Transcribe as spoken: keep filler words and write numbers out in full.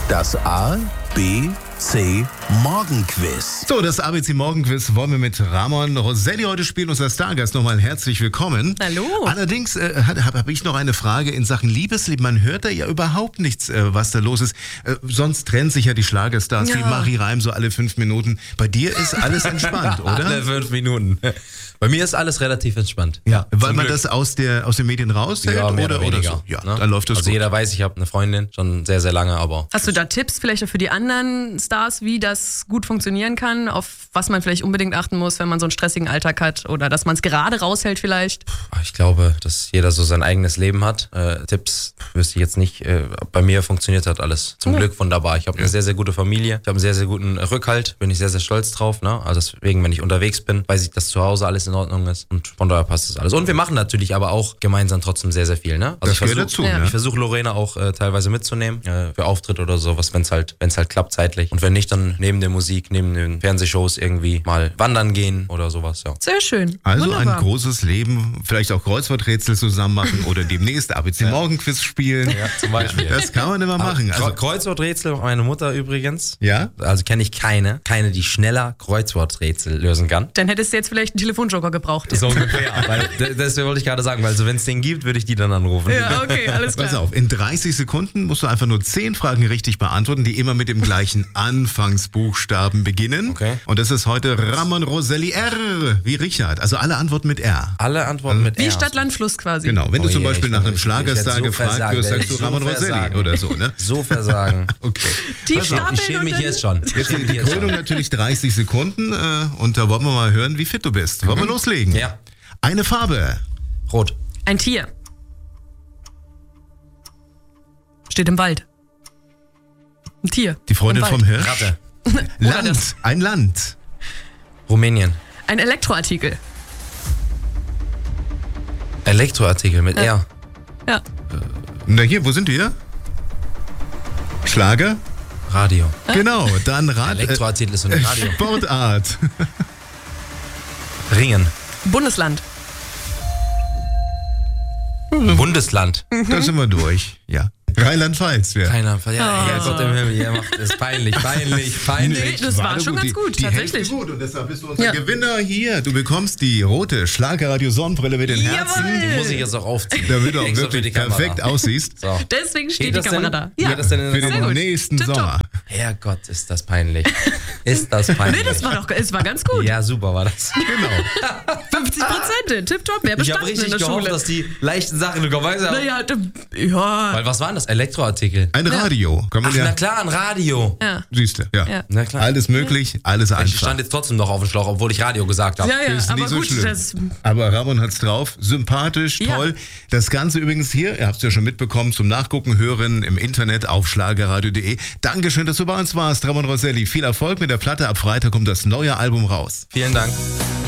Das A, B, C Morgenquiz. So, das A B C Morgenquiz wollen wir mit Ramon Roselli heute spielen, unser Stargast. Nochmal herzlich willkommen. Hallo. Allerdings äh, habe hab ich noch eine Frage in Sachen Liebesleben. Man hört da ja überhaupt nichts, äh, was da los ist. Äh, sonst trennen sich ja die Schlagerstars Ja. wie Marie Reim so alle fünf Minuten. Bei dir ist alles entspannt, oder? Alle fünf Minuten. Bei mir ist alles relativ entspannt. Ja, weil Zum man Glück. das aus, der, aus den Medien raushält? Ja, mehr oder, oder weniger. so? Ja, ne? dann läuft das Also gut. jeder weiß, ich habe eine Freundin, schon sehr, sehr lange, aber... Hast du da Tipps vielleicht auch für die anderen Stars, wie das gut funktionieren kann, auf was man vielleicht unbedingt achten muss, wenn man so einen stressigen Alltag hat oder dass man es gerade raushält vielleicht? Ich glaube, dass jeder so sein eigenes Leben hat. Äh, Tipps wüsste ich jetzt nicht. Äh, bei mir funktioniert hat alles. Zum Ja. Glück wunderbar. Ich habe eine sehr, sehr gute Familie. Ich habe einen sehr, sehr guten Rückhalt. Bin ich sehr, sehr stolz drauf. Ne? Also deswegen, wenn ich unterwegs bin, weiß ich, dass zu Hause alles in Ordnung ist. Und von daher passt das alles. Und wir machen natürlich aber auch gemeinsam trotzdem sehr, sehr viel. Ne? Also Das ich gehört versuch- dazu, Ja. ne? Ich versuche Lorena auch äh, teilweise mitzunehmen äh, für Auftritt oder sowas, wenn es halt, wenn's halt klappt zeitlich. Und wenn nicht, dann neben der Musik, neben den Fernsehshows irgendwie mal wandern gehen oder sowas. Ja. Sehr schön. Also Wunderbar. ein großes Leben, vielleicht auch Kreuzworträtsel zusammen machen oder demnächst A B C Morgenquiz spielen. Ja, zum Beispiel. Das kann man immer machen. Also, Also, Kreuzworträtsel, meine Mutter übrigens. ja? Also kenne ich keine, keine, die schneller Kreuzworträtsel lösen kann. Dann hättest du jetzt vielleicht einen Telefonjoker gebraucht. So ungefähr. weil, d- das wollte ich gerade sagen, weil so wenn es den gibt, würde ich die dann anrufen. Ja, okay, alles Pass klar. auf, in dreißig Sekunden musst du einfach nur zehn Fragen richtig beantworten, die immer mit dem gleichen Anfangsbuchstaben beginnen. Okay. Und das ist heute Ramon Roselli R. wie Richard. Also alle Antworten mit R. Alle Antworten mit Wie R. Stadt, Land, Fluss quasi. Genau, wenn Oh du zum je, Beispiel ich nach bin- einem ich- Schlagerstar ich werd so gefragt versagen, wirst, werd sagst du ich so Ramon Roselli versagen. oder so, ne? So versagen. Okay. Die Pass auf, Stapeln Ich schäme und mich dann- jetzt schon. Ich Jetzt schäme die mich jetzt Krönung schon. natürlich dreißig Sekunden äh, und da wollen wir mal hören, wie fit du bist. Wollen wir loslegen? Ja. Eine Farbe. Rot. Ein Tier. Steht im Wald. Ein Tier. Die Freundin Im vom Wald. Hirsch. Ratte. Land. das. Ein Land. Rumänien. Ein Elektroartikel. Elektroartikel mit R. Ja. Na hier, wo sind wir? Schlager? Radio. Genau, dann Rad. Elektroartikel ist so ein Radio. Sportart. Ringen. Bundesland. Bundesland. Da sind wir durch. Ja. Rheinland-Pfalz. Ja. Keiner. Ja, Herrgott im Himmel, ihr macht es peinlich, peinlich, peinlich. Nee, das war schon ganz die, gut, die tatsächlich. Hälfte gut und deshalb bist du unser Ja. Gewinner hier. Du bekommst die rote Schlagerradio-Sonnenbrille mit den Herzen, Jawohl. Die muss ich jetzt auch aufziehen. damit du auch Extra für wirklich die Kamera. perfekt aussiehst So. Deswegen steht Geht die das Kamera denn? da. Geht das denn in für der den Kamera? nächsten Tipptopp. Sommer. Herrgott, ist das peinlich. Ist das peinlich. Nee, das war doch, es war ganz gut. Ja, super war das. Genau. fünfzig Prozent, tipptopp, wer Ich habe bestanden richtig in der gehofft, Schule. dass die leichten Sachen kommen. Weißt du? Naja, d- ja. Weil was waren das? Elektroartikel. Ein Radio. Kann man Ach, ja, na klar, ein Radio. Ja. siehst du. Ja. Ja. Na klar. Alles möglich, alles Ich einfach. stand jetzt trotzdem noch auf dem Schlauch, obwohl ich Radio gesagt habe. Ja, ja, Ist aber nicht so gut, schlimm. das, Aber Ramon hat's drauf. Sympathisch, Ja. toll. Das Ganze übrigens hier, ihr habt es ja schon mitbekommen, zum Nachgucken, hören im Internet auf schlagerradio punkt de. Dankeschön, dass du bei uns warst, Ramon Roselli. Viel Erfolg mit der Platte. Ab Freitag kommt das neue Album raus. Vielen Dank.